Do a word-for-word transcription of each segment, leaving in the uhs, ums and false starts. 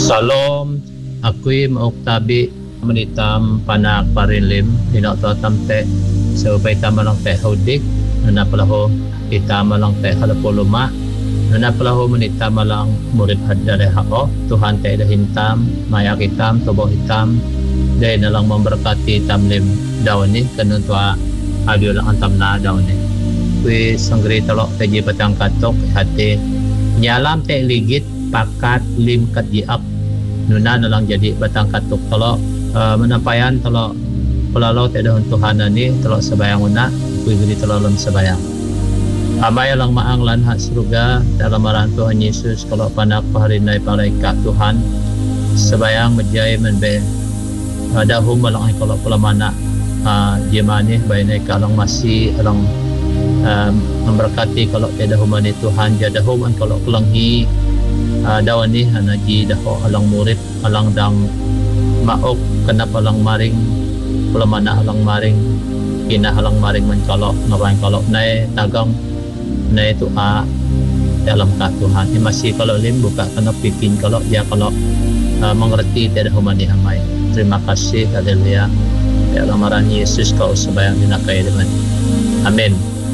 Salom, akui mauktabi menitam panak parinlim hinok to tamte supaya tamalang teh hudik nana pelaho kita malang teh halapoluma nana pelaho menita malang murid hadare hao Tuhan teh dah hintam maya hitam tubuh hitam dia nalang memberkati tamlim daun ni kena tua adil antam na daun ni kui sanggri telok teji petang katok hati nyalam teh ligit pakat lim kat diap nuna nalang jadi batang katuk telok uh, menampayan telok pelalau tidak Tuhan ni telok sebayang una kui gini telok lem sebayang amai lang maang lan hak surga dalam arahan Tuhan Yesus kalau panak paharinai malaikat Tuhan sebayang menjai menbe ada hum malang kalau pelamana uh, jemani bainai kalau masih alang uh, memberkati kalau tidak humani Tuhan jada hum kalau kelanghi Uh, dawan ni hanaji dah alang murid alang dang maok kenapa alang maring pelamana alang maring kina alang maring mencolok ngapain kalau nai tagang nai tu a dalam ka Tuhan ni masih kalau lim buka kena pikin kalau dia kalau uh, mengerti tiada humani amai. Terima kasih haleluya dalam arahan Yesus kau sebayang dinakai dengan amin.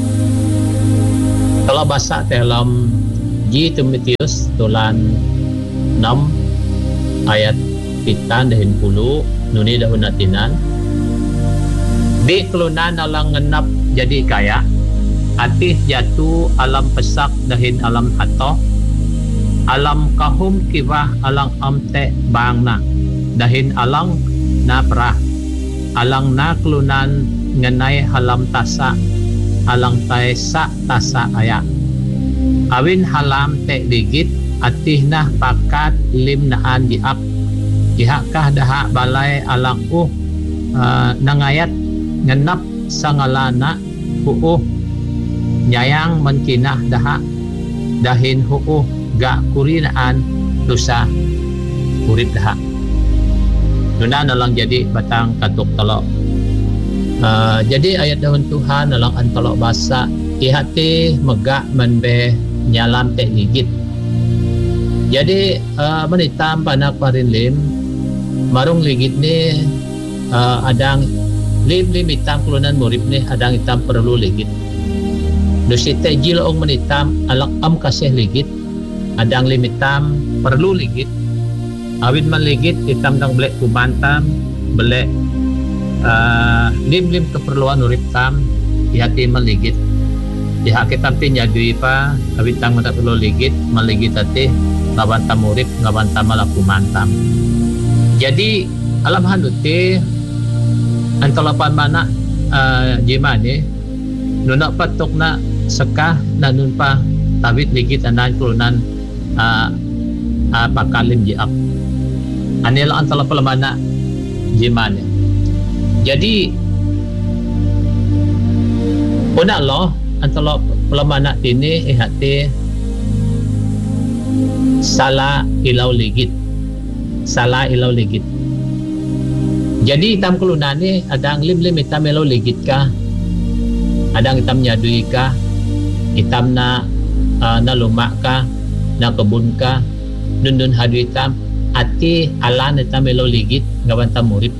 Kalau bahasa dalam Ji Timotius tulan enam ayat pitan dahin puluh nuni dahun natinan di kelunan alang ngenap jadi kaya atih jatuh alam pesak dahin alam hato alam kahum kibah alang amte bangna dahin alang na perah alang na kelunan ngenai halam tasa alang taisa tasa ayak awin halam tek digit atih nah pakat lim naan diap dihakah daha balai alang uh, uh nangayat ngenap sangalana huuh nyayang menkinah daha dahin huuh ga kurinaan dosa urip daha nuna nalang jadi batang katuk telok uh, jadi ayat daun Tuhan nalang antelok basa ihati megak menbe nyalam teh ligit jadi uh, menitam panak parinlim marung ligit ni uh, adang lim lim hitam kelunan murid ni adang hitam perlu ligit dosi teh jilong menitam alak am kasih ligit adang lim hitam perlu ligit awin man ligit hitam dang belek kubantam belek uh, lim lim keperluan murid tam ihati man ligit dihak kita tin nyadui pa awitang mata perlu ligit maligit tati ngabanta murid ngabanta malaku mantam jadi alam hanuti antolapan mana uh, jimane nuna patok na sekah nanun pa tawit ligit anan kulunan uh, uh, pakalim jiak anila antolapan mana jimane jadi una loh antara pelamana ini ihati salah ilau ligit salah ilau ligit jadi hitam kelunan ni adang lim-lim hitam ilau ligit kah adang hitam nyadui kah hitam na uh, na lumak kah na kebun kah dun-dun hadu hitam ati alan hitam ilau ligit ngabanta murib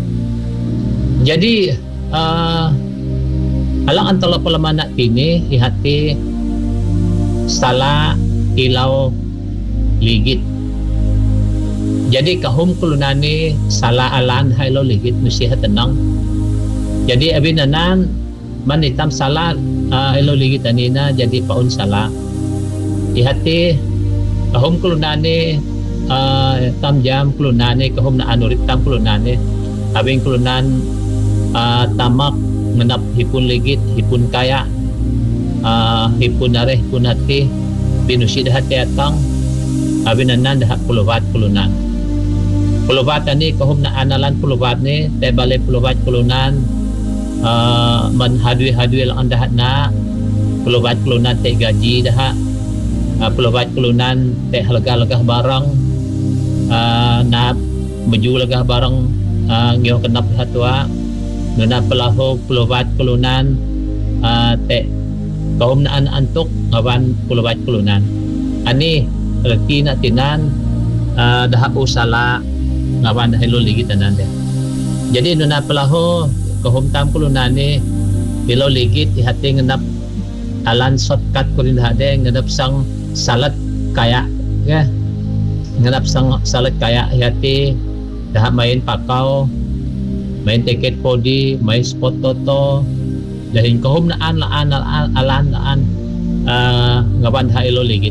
jadi uh, alang antara pelamana ini ihati salah ilau ligit jadi kahum kulunani salah alan ilau ligit mesti tenang jadi abinanan manitam salah uh, ilau ligit anina jadi paun salah ihati kahum kulunani uh, tam jam kulunani kahum na anurit tam kulunani abing kulunan uh, tamak menap hipun ligit, hipun kaya, uh, hipun nareh, hipun hati, binusi dah hati atang, abinanan dah pulubat kulunan. Pulubat ni kahum na analan pulubat ni, te balai pulubat kulunan, uh, menhadui-hadui lang dah na, pulubat kulunan te gaji dah, uh, pulubat kulunan te harga-harga barang, uh, na meju legah barang, uh, ngiyong kenap hatua. Nuna pelahu pulubat kulunan uh, te kaum naan antuk ngawan pulubat kulunan ani reki na tinan uh, daha usala ngawan dahil lo ligit tanan de. Jadi nuna palaho kahumtam ko lunani bilo ligit ihati nganap alan shortcut ko rin hade nganap sang salat kaya ya nganap sang salat kaya ihati daha main pakau main tiket podi main spot toto dahil kahum naan laan alan naan uh, ngawan ha ilo ligit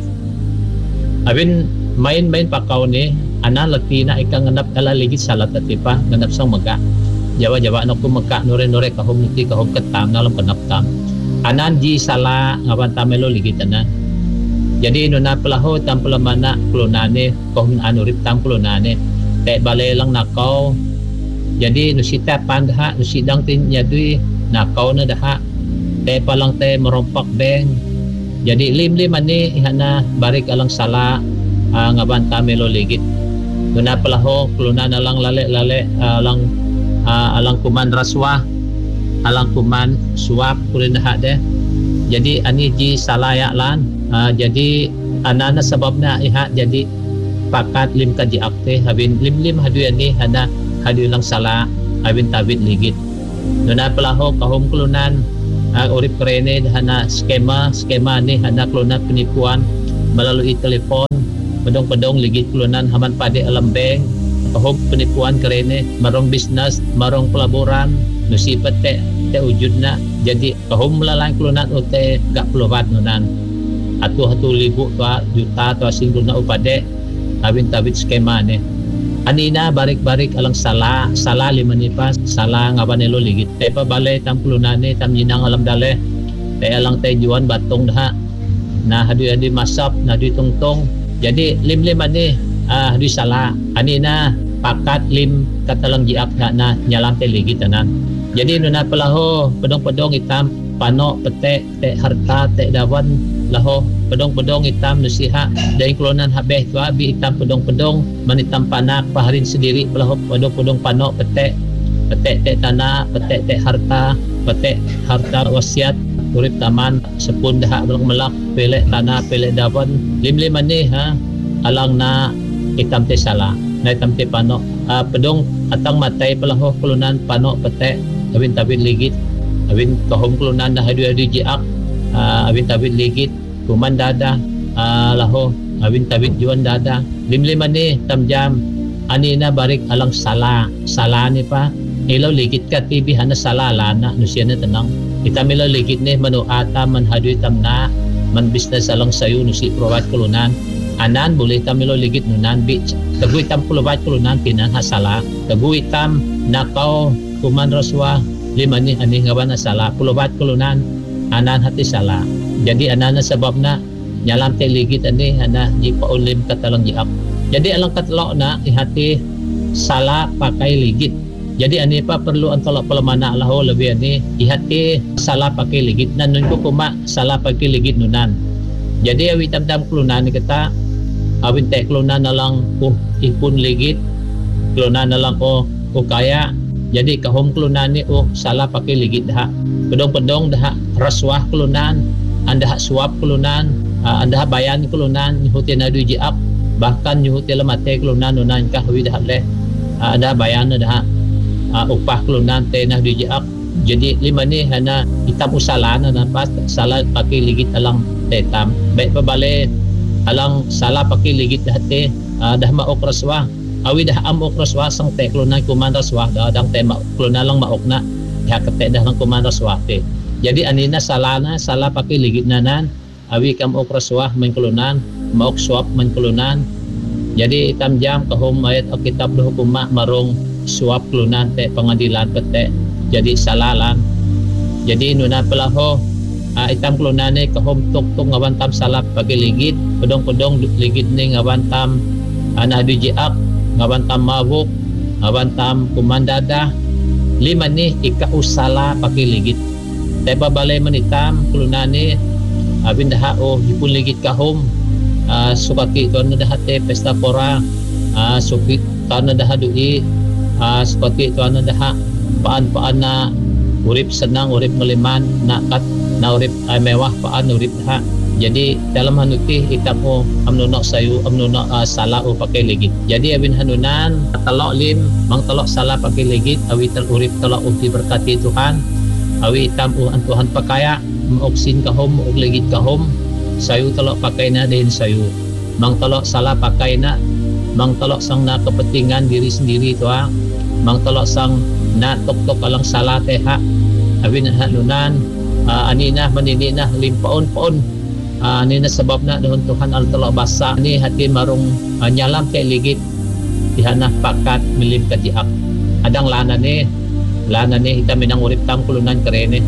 abin main main pakau ni ana laki na ikang nganap ala ligit salat ati pa nganap sang maga jawa-jawa na ko magka nore-nore kahum niti kahum ketam na lang panaptam anan di sala ngawan tamelo ligit na jadi nuna palaho tam pelamana klonane kahum anurip tam klonane te balay lang nakaw jadi nusita pandha nusidang tin nyadui nakaw na daha te palang te merompak beng jadi lim-lim ani ihana barik alang sala uh, ngaban tamelo ligit nuna palaho klona na lang lale-lale uh, alang uh, alang kuman raswa alang kuman suap kurin daha de jadi ani ji salaya lan uh, jadi anana sebabna iha jadi pakat lim ka di akte habin lim-lim hadu ani hana hadu lang sala habin tabit ligit nuna palaho kahum klunan uh, urip krene hana skema skema ni hana klunan penipuan melalui telepon pedong-pedong ligit klunan haman pade alam bank kahum penipuan krene marong bisnes marong pelaburan nusipat te te wujudna jadi kahum melalang klunan ute gak pelubat nunan atu hatu libu tua juta tua singgul na upade habin tabit skema ni anina barik-barik alang sala sala lima nipa sala ngabanelo ligit te pa balay tam klunane tam yinang alam dale te alang te juan batong daha na hadu adi masap na hadu tungtong jadi lim-lim ani ah hadu sala anina pakat lim katalang jiak na, na nyalang te ligit tanan jadi nuna palaho pedong-pedong hitam pano pete te harta te dawan laho pedong-pedong hitam nusiha dari klonan habeh tua bi hitam pedong-pedong manitam panak paharin sendiri pelaho pedong-pedong panok petek petek tek tanah petek tek harta petek harta wasiat urip taman sepun dah melak pelek tanah pelek dawan lim-lim ani ha alang na hitam te sala na hitam te panok uh, pedong atang matai pelaho klonan panok petek awin tabit ligit awin kahum klonan na hadu-hadu jiak uh, awin tabit ligit kuman dada uh, laho awin tabit juan dada lim-lima ni tamjam anina barik alang sala sala ni pa ilaw ligit ka tibi hana sala lana nusya na tanang itamilaw ligit ni manu ata man hadoy tamna man business alang sayo nusi provide kulunan anan boleh tamilaw ligit nunan bi taguy tam provide kulunan pinan hasala taguy tam nakaw kuman raswa lima ni ani ngawan na sala provide kulunan anan hati sala jadi anana sebab na nyalam te ligit ani ana ji paulim katalang jiap jadi alang katlok na ihati sala pakai ligit jadi ani pa perlu antala pelemana laho lebih ani ihati sala pakai ligit nan nun ko kuma sala pakai ligit nunan jadi awi tam-tam klunan kita awin te klunan na lang oh ipun ligit klunan na lang oh oh kaya jadi kahum klunan ni oh sala pakai ligit dah pedong-pedong dah raswah klunan anda hak suap kelunan uh, anda hak bayan kelunan nyuhuti na duji up bahkan nyuhuti lemate kelunan nunan kah wi dah leh uh, anda bayan dah uh, upah kelunan te na duji up jadi lima ni hana hitam usalan na pas salah pakai ligit alang tetam baik pabale alang salah pakai ligit dah te uh, dah maok raswah awi dah am ok raswah sang te kelunan kuman raswah dah dang te ma kelunan lang maok na ya kete dah lang kuman raswah te jadi anina salana salah pakai ligit nanan awi kam ok raswah main kelunan maok suap main kelunan jadi tam jam kahum ayat kitab hukumah marong suap kelunan te pengadilan pete jadi salalan jadi nuna pelaho uh, itam kelunane kahum tok tok ngawan tam salah pakai ligit pedong-pedong ligit ni ngawan tam ana dijiak ngawan tam mabuk ngawan tam kumandada lima ni ika usala pakai ligit teba balai menitam kelunane abin dah oh dipun ligit kahum uh, sukaki tuan dah te pesta pora uh, sukit tuan dah dui uh, sukaki tuan dah paan-paan na urip senang urip ngeliman na kat na urip uh, mewah paan urip dah Jadi dalam hanuti itam o amnunok sayu amnunok uh, salah o pakai legit. Jadi abin hanunan telok lim mang telok salah pakai legit awi tel urip telok uti berkati Tuhan. Awi itam o an Tuhan pakaya maoksin kahom og legit kahom sayu telok pakai na din sayu. Mang telok salah pakai na mang telok sang na kepentingan diri sendiri tuah. Mang telok sang na tok-tok alang salah teha. Abin hanunan uh, anina maninina limpaon-paon. Uh, ni na sebab na doon Tuhan al telok basa ni hati marung uh, nyalam kay ligit dihana pakat milim katiak adang lana ni lana ni ita minang urip tam kulunan kerene.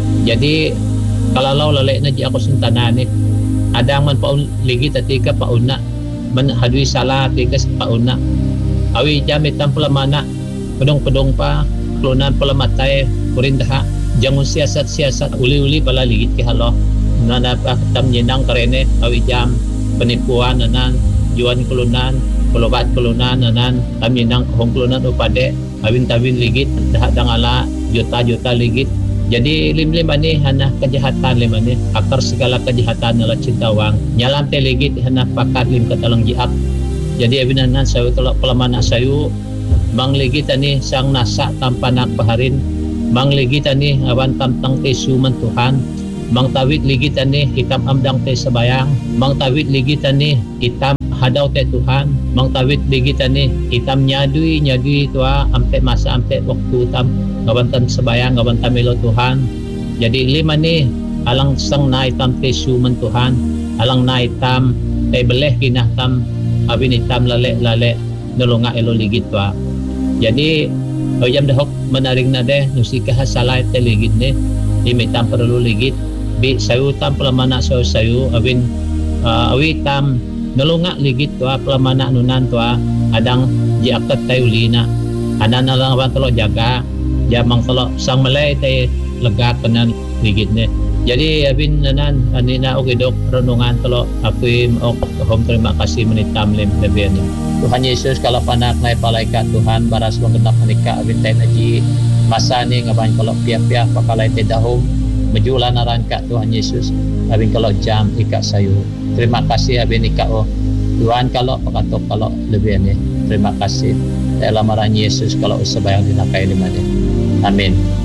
Jadi kalalaw lalay na di ako sintanan ni adang man paun ligit at ika pauna man hadwi sala at ika pauna awi jamit tam pelamana pedong-pedong pa kulunan pelamatay kurindaha jangun siasat-siasat uli-uli pala ligit kihalo na napakitam nyenang karene awi jam penipuan nanan juan kulunan kulubat kulunan nanan kami nang hong kulunan upade awin tawin ligit dahat dangala juta-juta ligit. Jadi lim-lim ani hana kejahatan lim ani akar segala kejahatan nala cintawang nyalam te ligit hana pakat lim katalang jiak. Jadi awin nanan sayu telok pelamana sayu mang ligit ani sang nasa tanpa nak paharin mang ligit ani awan tamtang tesu man Tuhan. Mang tawid ligit ani hitam amdang te sabayang mang tawid ligit ani hitam hadaw te Tuhan mang tawid ligit ani hitam nyadui nyadui tua ampe masa ampe waktu tam gawantan sabayang gawantan melo Tuhan. Jadi lima ni alang sang na hitam te suman Tuhan alang na hitam te beleh kinah tam abin hitam lale lale nulunga elo ligit tua. Jadi oyam dahok menaring na deh nusika hasalay te ligit ni limitam perlu ligit bi sayu tam pelamana sayu sayu awin uh, awi tam nulunga ligit tua pelamana nunan tua adang jiakat tayo lina anan na lang telo jaga jamang telo sang malay tay lega kanan ligit ni. Jadi abin nanan anina okay dok renungan telo aku ok hom terima kasih menitam lim lebihan Tuhan Yesus kalau panak nai palaikat Tuhan baras mengenap menikah abin tay naji masa ni ngaban kalau pia-pia pakalay tay dahom majulah naran ka Tuhan Yesus abin kalau jam ika sayu. Terima kasih abin ika oh Tuhan kalau pakatok kalau lebih ni. Terima kasih dalam naran Yesus kalau usabayang dinakai di mana. Amin.